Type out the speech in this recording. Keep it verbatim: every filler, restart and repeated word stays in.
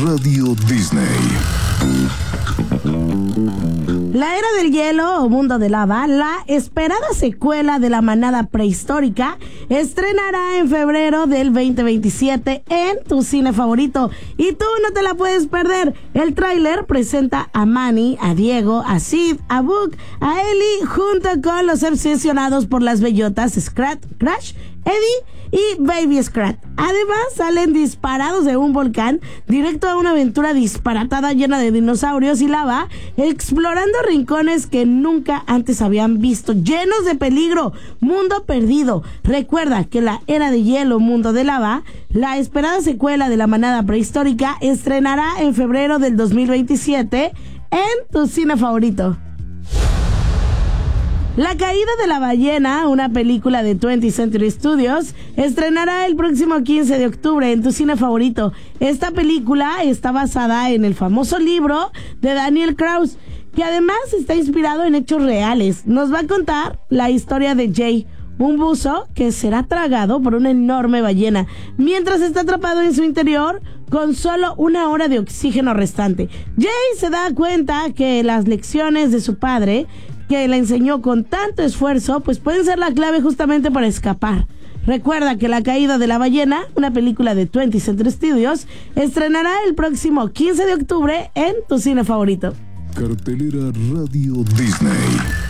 Radio Disney. La Era del Hielo o Mundo de Lava, la esperada secuela de La Manada Prehistórica, estrenará en febrero del veinte veintisiete en tu cine favorito. Y tú no te la puedes perder. El tráiler presenta a Manny, a Diego, a Sid, a Book, a Ellie, junto con los obsesionados por las bellotas Scrat, Crash, Eddie y Baby Scrat. Además, salen disparados de un volcán directo a una aventura disparatada llena de dinosaurios y lava, explorando rincones que nunca antes habían visto, llenos de peligro. Mundo perdido. Recuerda que La Era de Hielo, Mundo de Lava, la esperada secuela de La Manada Prehistórica, estrenará en febrero del dos mil veintisiete en tu cine favorito. La Caída de la Ballena, una película de twentieth Century Studios, estrenará el próximo quince de octubre en tu cine favorito. Esta película está basada en el famoso libro de Daniel Kraus, que además está inspirado en hechos reales. Nos va a contar la historia de Jay, un buzo que será tragado por una enorme ballena, mientras está atrapado en su interior con solo una hora de oxígeno restante. Jay se da cuenta que las lecciones de su padre, que la enseñó con tanto esfuerzo, pues pueden ser la clave justamente para escapar. Recuerda que La Caída de la Ballena, una película de twentieth Century Studios, estrenará el próximo quince de octubre en tu cine favorito. Cartelera Radio Disney.